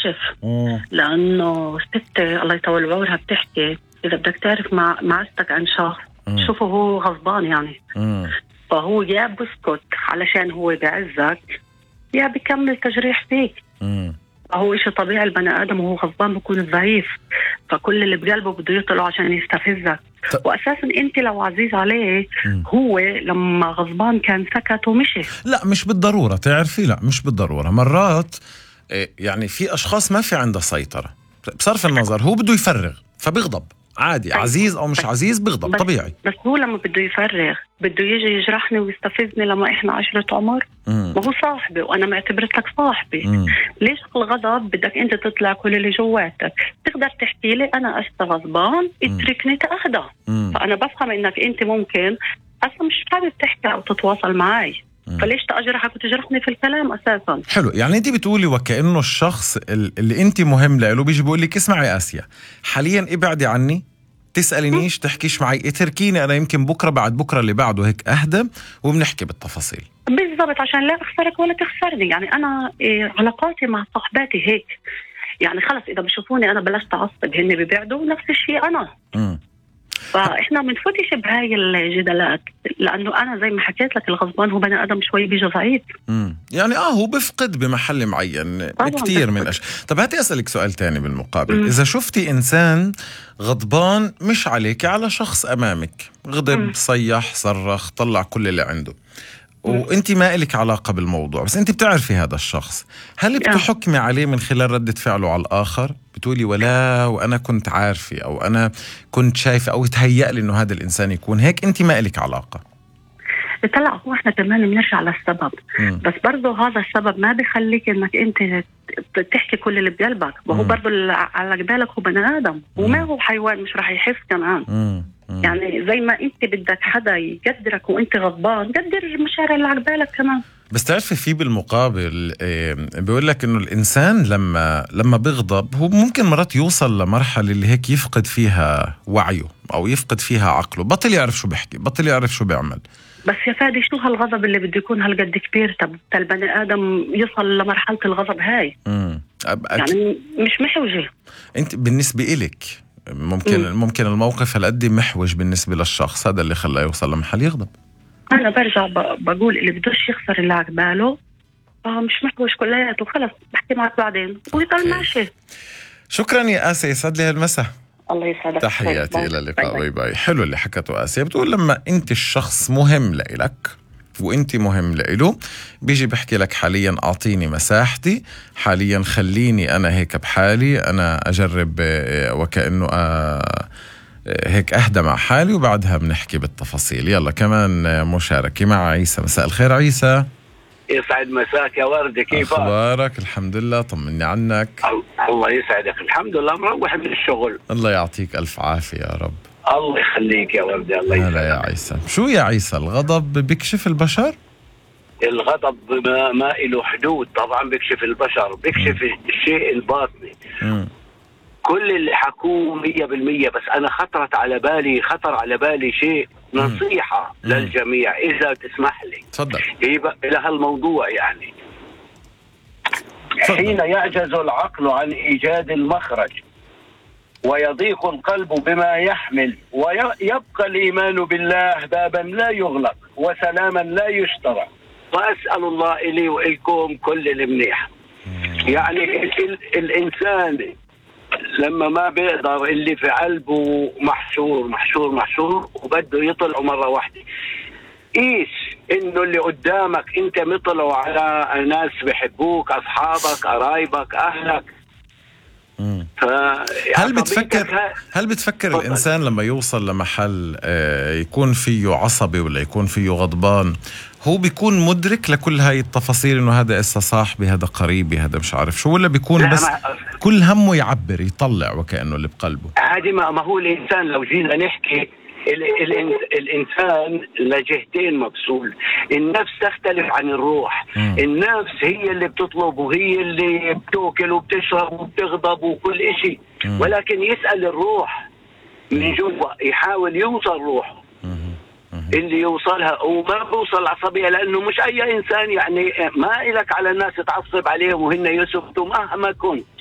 بكشف. لأنه الست الله يطول بعمرها بتحكي إذا بدك تعرف معزتك عن شخص شوفه هو غضبان يعني. فهو يا بسكت علشان هو بعزك يا بكمل تجريح فيك. فهو إشي طبيعي البني آدم وهو غضبان بيكون ضعيف، فكل اللي بقلبه بده يطلعه عشان يستفزك. وأساسا أنت لو عزيز عليه هو لما غضبان كان سكت ومشي. لا مش بالضرورة، تعرفي، لا مش بالضرورة. مرات يعني في أشخاص ما في عنده سيطرة بصرف النظر، هو بده يفرغ فبيغضب عادي. طيب. عزيز أو مش عزيز بيغضب طبيعي. بس هو لما بده يفرغ بده يجي يجرحني ويستفزني لما إحنا 10 عمر. ما هو صاحبي وأنا معتبرت لك صاحبي. ليش الغضب بدك أنت تطلع كل اللي جواتك؟ تقدر تحكي لي أنا غضبان اتركني تأهدى. فأنا بفهم إنك أنت ممكن أصلا مش حابب تحكي أو تتواصل معي، فليش تأجرحك وتجرحني في الكلام أساسا؟ حلو، يعني أنت بتقولي وكأنه الشخص اللي أنت مهم له بيجي بيقول لك اسمعي آسيا حاليا ابعدي عني، تسألينيش تحكيش معي، اتركيني أنا يمكن بكرة بعد بكرة اللي بعده هيك أهدى وبنحكي بالتفاصيل. بالضبط، عشان لا أخسرك ولا تخسرني. يعني أنا علاقاتي مع صحباتي هيك، يعني خلص إذا بشوفوني أنا بلشت أعصب هن بيبعدوا، نفس الشيء أنا. فإحنا منفوتش بهاي الجدالات، لأنه أنا زي ما حكيت لك الغضبان هو بني آدم شوي بيجي ضعيف. يعني هو بفقد بمحل معين كتير من طب هاتي أسألك سؤال تاني بالمقابل. إذا شفتي إنسان غضبان مش عليك، على شخص أمامك غضب صيح صرخ طلع كل اللي عنده وانت ما إلك علاقة بالموضوع، بس انت بتعرفي هذا الشخص، هل بتحكمي عليه من خلال ردة فعله على الآخر؟ بتقولي ولا وأنا كنت عارفة أو أنا كنت شايفة أو تهيأ لي إنه هذا الإنسان يكون هيك، انت ما إلك علاقة؟ طلع هو احنا كمان بنرجع للسبب. بس برضه هذا السبب ما بيخليك انك انت تحكي كل اللي بقلبك، وهو برضه على قبالك هو بني آدم وما هو حيوان مش راح يحس كمان. يعني زي ما انت بدك حدا يقدرك وانت غضبان قدر المشاعر اللي على قبالك كمان. بس تعرفي في بالمقابل بيقول لك انه الانسان لما بيغضب هو ممكن مرات يوصل لمرحله اللي هيك يفقد فيها وعيه او يفقد فيها عقله، بطل يعرف شو بيحكي، بطل يعرف شو بيعمل. بس يا فادي شو هالغضب اللي بده يكون هالقد كبير؟ طب البني آدم يصل لمرحلة الغضب هاي يعني مش محوجة. انت بالنسبة إلك ممكن الموقف هالقد محوج بالنسبة للشخص هذا اللي خلاه يوصل لمحل يغضب. أنا برجع بقول اللي بدوش يخسر اللي عقباله مش محوج كلياته، خلص بحكي معك بعدين ويضل ماشي. شكرا يا آسيا، يسعد لي هالمساء. الله يسعدك. تحياتي إلى اللقاء. باي باي. حلو اللي حكته آسيا، بتقول لما أنت الشخص مهم لإلك وأنت مهم لإله بيجي بحكي لك حاليا أعطيني مساحتي، حاليا خليني أنا هيك بحالي، أنا أجرب وكأنه هيك أهدى مع حالي وبعدها بنحكي بالتفاصيل. يلا كمان مشاركة مع عيسى. مساء الخير عيسى. يسعد مساك يا ورد، كيفك؟ أخبارك؟ الحمد لله، طمني عنك. الله يسعدك، الحمد لله مروح من الشغل. الله يعطيك ألف عافية يا رب. الله يخليك يا ورد. الله يسعدك. هلا يا عيسى. شو يا عيسى الغضب بيكشف البشر؟ الغضب ما له حدود طبعا، بيكشف البشر، بيكشف الشيء الباطني. كل اللي حكوه 100%، بس أنا خطر على بالي شيء، نصيحة للجميع إذا تسمح لي. تفضل. إلى هالموضوع يعني حين يعجز العقل عن إيجاد المخرج ويضيق القلب بما يحمل ويبقى الإيمان بالله بابا لا يغلق وسلاما لا يشترى، وأسأل الله إلي وإلكم كل المنيح. يعني الإنسان لما ما بيقدر اللي في قلبه محشور وبده يطلعه مرة واحدة، إيش إنه اللي قدامك أنت مطلعوا على ناس بيحبوك، أصحابك، قرايبك، أهلك. هل بتفكر الإنسان لما يوصل لمحل يكون فيه عصبي ولا يكون فيه غضبان، هو بيكون مدرك لكل هاي التفاصيل إنه هذا إسا صاحبي، هذا قريبي، هذا مش عارف شو، ولا بيكون بس كل همه يعبر يطلع وكأنه اللي بقلبه؟ هذه ما هو الإنسان لو جينا نحكي الإنسان لجهتين مفصول. النفس تختلف عن الروح. النفس هي اللي بتطلب وهي اللي بتأكل وبتشرب وبتغضب وكل إشي، ولكن يسأل الروح من جوا، يحاول يوصل روحه اللي يوصلها، وما بوصل عصبية، لأنه مش أي إنسان يعني ما إلك على الناس تعصب عليهم وهن يسكتوا مهما كنت.